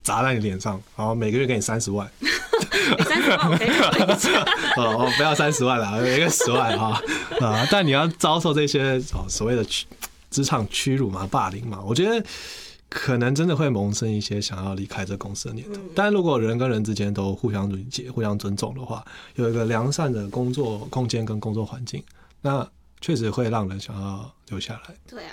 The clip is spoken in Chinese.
砸在你脸上，然后每个月给你30万。 30万我可以考虑一下。 不要30万啦，每个10万但你要遭受这些所谓的职场屈辱嘛、霸凌嘛，我觉得可能真的会萌生一些想要离开这公司的念头。但如果人跟人之间都互相理解、互相尊重的话，有一个良善的工作空间跟工作环境，那确实会让人想要留下来。 对啊，